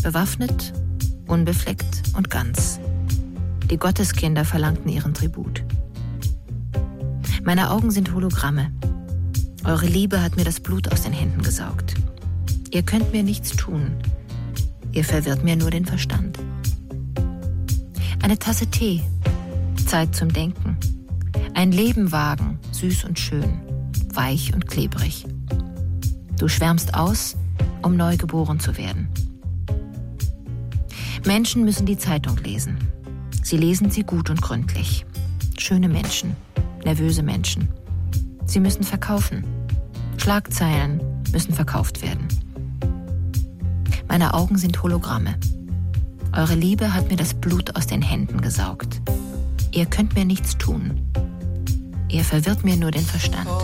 Bewaffnet, unbefleckt und ganz. Die Gotteskinder verlangten ihren Tribut. Meine Augen sind Hologramme. Eure Liebe hat mir das Blut aus den Händen gesaugt. Ihr könnt mir nichts tun. Ihr verwirrt mir nur den Verstand. Eine Tasse Tee, Zeit zum Denken. Ein Leben wagen, süß und schön, weich und klebrig. Du schwärmst aus, um neu geboren zu werden. Menschen müssen die Zeitung lesen. Sie lesen sie gut und gründlich. Schöne Menschen, nervöse Menschen. Sie müssen verkaufen. Schlagzeilen müssen verkauft werden. Meine Augen sind Hologramme. Eure Liebe hat mir das Blut aus den Händen gesaugt. Ihr könnt mir nichts tun. Ihr verwirrt mir nur den Verstand.